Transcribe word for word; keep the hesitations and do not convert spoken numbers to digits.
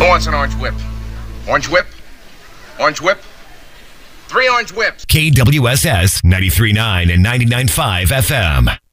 wants an orange whip? Orange whip? Orange whip? Three orange whips. K W S S ninety-three point nine and ninety-nine point five F M.